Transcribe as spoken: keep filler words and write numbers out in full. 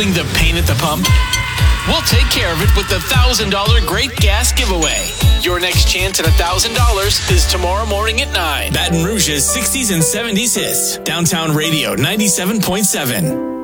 Feeling the pain at the pump? We'll take care of it with the one thousand dollars Great Gas Giveaway. Your next chance at one thousand dollars is tomorrow morning at nine. Baton Rouge's sixties and seventies hits. Downtown Radio ninety-seven point seven.